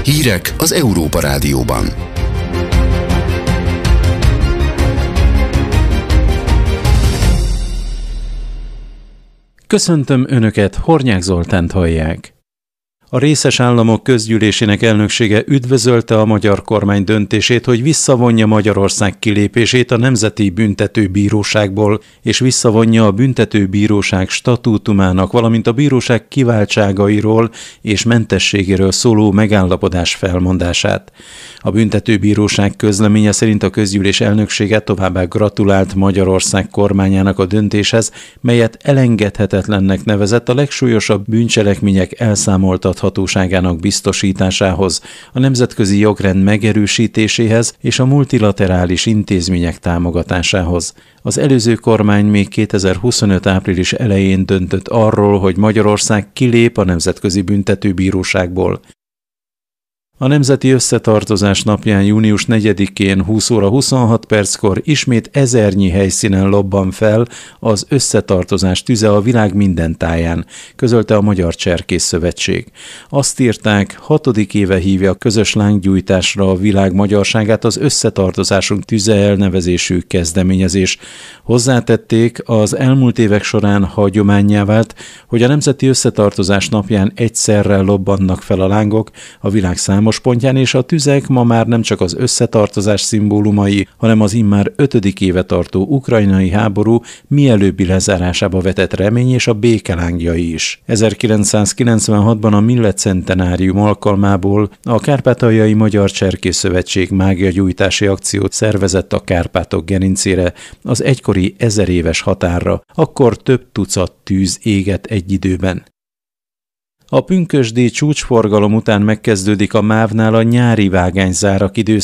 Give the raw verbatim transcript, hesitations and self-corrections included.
Hírek az Európa Rádióban. Köszöntöm Önöket, Hornyák Zoltánt hallják. A részes államok közgyűlésének elnöksége üdvözölte a magyar kormány döntését, hogy visszavonja Magyarország kilépését a Nemzeti Büntetőbíróságból, és visszavonja a Büntetőbíróság statútumának, valamint a bíróság kiváltságairól és mentességéről szóló megállapodás felmondását. A Büntetőbíróság közleménye szerint a közgyűlés elnöksége továbbá gratulált Magyarország kormányának a döntéshez, melyet elengedhetetlennek nevezett a legsúlyosabb bűncselekmények elszámoltathatóságának biztosításához, a nemzetközi jogrend megerősítéséhez és a multilaterális intézmények támogatásához. Az előző kormány még kétezer-huszonöt április elején döntött arról, hogy Magyarország kilép a Nemzetközi Büntetőbíróságból. A Nemzeti Összetartozás napján június negyedikén húsz óra huszonhat perckor ismét ezernyi helyszínen lobban fel az összetartozás tüze a világ minden táján, közölte a Magyar Cserkész Szövetség. Azt írták, hatodik éve hívja a közös lánggyújtásra a világ magyarságát az Összetartozásunk tüze elnevezésű kezdeményezés. Hozzátették, az elmúlt évek során hagyománnyá vált, hogy a Nemzeti Összetartozás napján egyszerre lobbannak fel a lángok a világ számos pontján, és a tüzek ma már nem csak az összetartozás szimbólumai, hanem az immár ötödik éve tartó ukrajnai háború mielőbbi lezárásába vetett remény és a békelángjai is. ezerkilencszázkilencvenhatban a Millet centenárium alkalmából a Kárpátaljai Magyar Cserkész Szövetség mágiagyújtási akciót szervezett a Kárpátok gerincére, az egykori ezeréves határra, akkor több tucat tűz égett egy időben. A pünkösdi csúcsforgalom után megkezdődik a mávnál a nyári vágányzárak időszaka,